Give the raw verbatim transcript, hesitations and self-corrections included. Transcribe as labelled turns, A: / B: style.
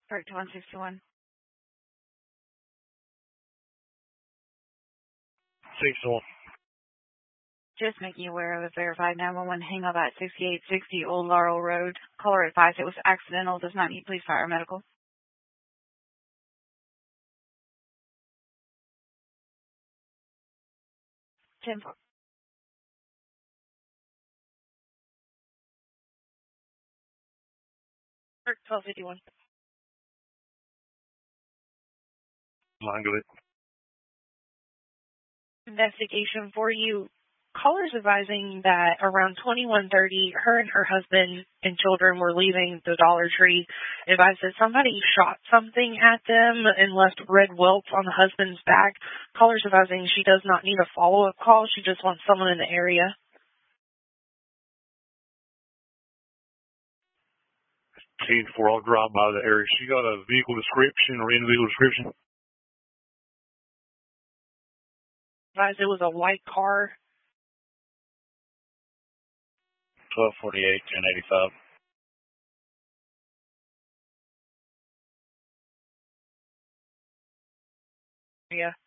A: Correct, one sixty-one.
B: sixty-one.
A: Just making you aware of a verified nine one one hang up at sixty-eight sixty Old Laurel Road. Caller advised it was accidental, does not need police, fire, medical. ten four. twelve fifty-one.
B: Line good.
A: Investigation for you. Callers advising that around twenty-one thirty, her and her husband and children were leaving the Dollar Tree. Advised that somebody shot something at them and left red welts on the husband's back. Callers advising she does not need a follow-up call. She just wants someone in the area.
B: ten four, I'll drive by the area. She got a vehicle description or individual description?
A: Advised it was a white car.
B: twelve forty-eight, ten eighty-five.
A: Yeah.